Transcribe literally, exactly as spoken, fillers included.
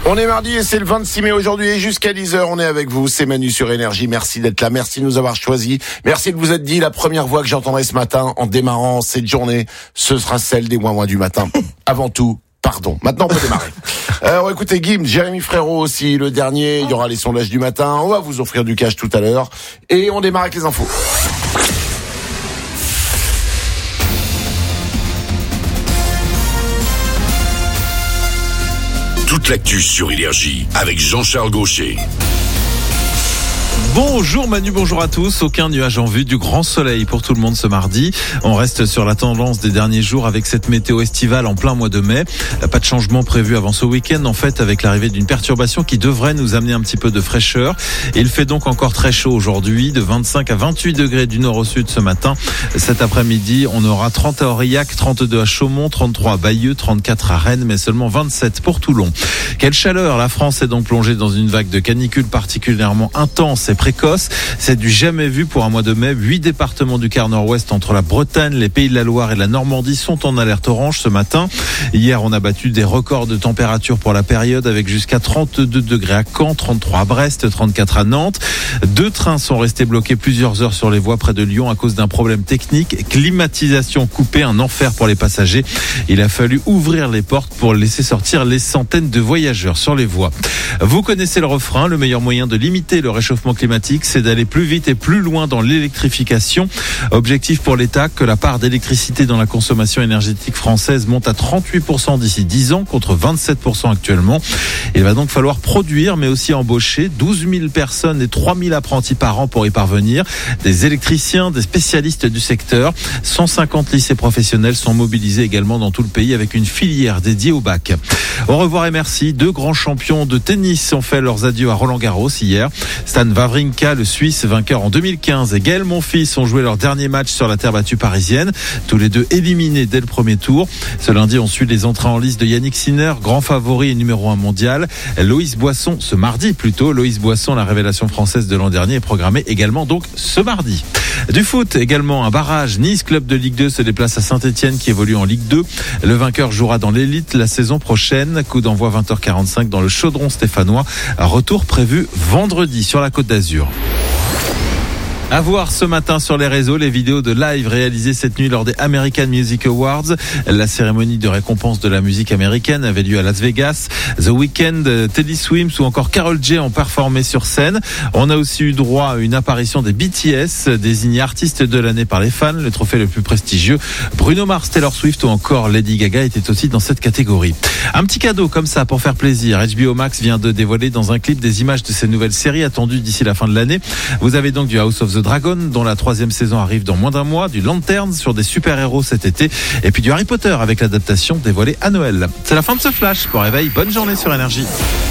On est mardi et c'est le vingt-six mai aujourd'hui et jusqu'à dix heures, on est avec vous. C'est Manu sur Énergie. Merci d'être là. Merci de nous avoir choisis. Merci de vous être dit la première voix que j'entendrai ce matin en démarrant cette journée, ce sera celle des ouin-ouin du matin. Avant tout, pardon. Maintenant, on peut démarrer. Alors, écoutez, Gims, Jérémy Frérot aussi, le dernier. Il y aura les sondages du matin. On va vous offrir du cash tout à l'heure. Et on démarre avec les infos. Toute l'actu sur Énergie avec Jean-Charles Gaucher. Bonjour Manu, bonjour à tous. Aucun nuage en vue, du grand soleil pour tout le monde ce mardi. On reste sur la tendance des derniers jours avec cette météo estivale en plein mois de mai. Pas de changement prévu avant ce week-end, en fait, avec l'arrivée d'une perturbation qui devrait nous amener un petit peu de fraîcheur. Et il fait donc encore très chaud aujourd'hui, de vingt-cinq à vingt-huit degrés du nord au sud ce matin. Cet après-midi, on aura trente à Aurillac, trente-deux à Chaumont, trente-trois à Bayeux, trente-quatre à Rennes, mais seulement vingt-sept pour Toulon. Quelle chaleur! La France est donc plongée dans une vague de canicule particulièrement intense et précoce. C'est du jamais vu pour un mois de mai. Huit départements du quart nord-ouest entre la Bretagne, les Pays de la Loire et la Normandie sont en alerte orange ce matin. Hier, on a battu des records de température pour la période avec jusqu'à trente-deux degrés à Caen, trente-trois à Brest, trente-quatre à Nantes. Deux trains sont restés bloqués plusieurs heures sur les voies près de Lyon à cause d'un problème technique. Climatisation coupée, un enfer pour les passagers. Il a fallu ouvrir les portes pour laisser sortir les centaines de voyageurs sur les voies. Vous connaissez le refrain, le meilleur moyen de limiter le réchauffement climatique, c'est d'aller plus vite et plus loin dans l'électrification. Objectif pour l'État, que la part d'électricité dans la consommation énergétique française monte à trente-huit pour cent d'ici dix ans contre vingt-sept pour cent actuellement. Il va donc falloir produire mais aussi embaucher douze mille personnes et trois mille apprentis par an pour y parvenir. Des électriciens, des spécialistes du secteur. cent cinquante lycées professionnels sont mobilisés également dans tout le pays avec une filière dédiée au bac. Au revoir et merci. Deux grands champions de tennis ont fait leurs adieux à Roland-Garros hier. Stan Wawrinka, le Suisse vainqueur en deux mille quinze, et Gaël Monfils ont joué leur dernier match sur la terre battue parisienne. Tous les deux éliminés dès le premier tour. Ce lundi, on suit les entrées en lice de Yannick Sinner, grand favori et numéro un mondial. Loïs Boisson, ce mardi plutôt. Loïs Boisson, la révélation française de l'an dernier, est programmée également donc ce mardi. Du foot également, un barrage. Nice, club de Ligue deux, se déplace à Saint-Etienne qui évolue en Ligue deux. Le vainqueur jouera dans l'élite la saison prochaine. Coup d'envoi vingt heures quarante-cinq dans le chaudron stéphanois. Un retour prévu vendredi sur la Côte d'Azur. À voir ce matin sur les réseaux les vidéos de live réalisées cette nuit lors des American Music Awards. La cérémonie de récompense de la musique américaine avait lieu à Las Vegas. The Weeknd, Teddy Swims ou encore Karol G ont performé sur scène. On a aussi eu droit à une apparition des B T S, désignés artistes de l'année par les fans, le trophée le plus prestigieux. Bruno Mars, Taylor Swift ou encore Lady Gaga étaient aussi dans cette catégorie. Un petit cadeau comme ça pour faire plaisir. H B O Max vient de dévoiler dans un clip des images de ses nouvelles séries attendues d'ici la fin de l'année. Vous avez donc du House of the Dragon, dont la troisième saison arrive dans moins d'un mois, du Lantern sur des super-héros cet été, et puis du Harry Potter avec l'adaptation dévoilée à Noël. C'est la fin de ce flash. Pour réveil, bonne journée sur Énergie.